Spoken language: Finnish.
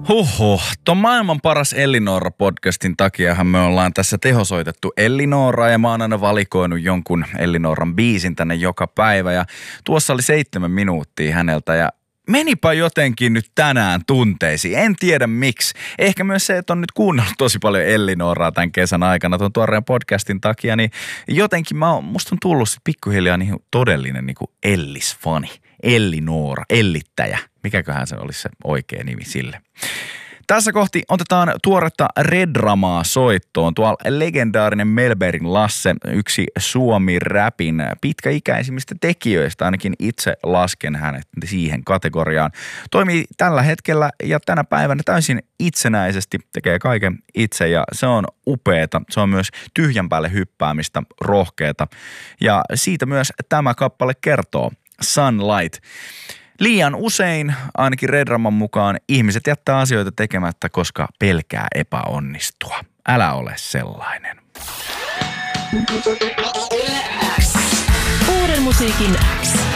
Huhhuh. Ton maailman paras Ellinora-podcastin takiahan me ollaan tässä tehosoitettu Ellinoraa ja mä oon aina valikoinut jonkun Ellinoran biisin tänne joka päivä ja tuossa oli 7 minuuttia häneltä ja menipä jotenkin nyt tänään tunteisiin. En tiedä miksi. Ehkä myös se, että on nyt kuunnellut tosi paljon Ellinoraa tämän kesän aikana tuon tuoreen podcastin takia, niin jotenkin musta on tullut pikkuhiljaa niin todellinen niin kuin Ellis-fani. Ellinora, ellittäjä. Mikäköhän se olisi se oikea nimi sille. Tässä kohti otetaan tuoretta Redramaa soittoon. Tuolla legendaarinen Melberin Lasse, yksi Suomi-räpin pitkäikäisimmistä tekijöistä, ainakin itse lasken hänet siihen kategoriaan. Toimii tällä hetkellä ja tänä päivänä täysin itsenäisesti, tekee kaiken itse ja se on upeeta. Se on myös tyhjän päälle hyppäämistä, rohkeeta ja siitä myös tämä kappale kertoo. Sunlight. Liian usein, ainakin Redraman mukaan, ihmiset jättää asioita tekemättä, koska pelkää epäonnistua. Älä ole sellainen. Uuden musiikin X.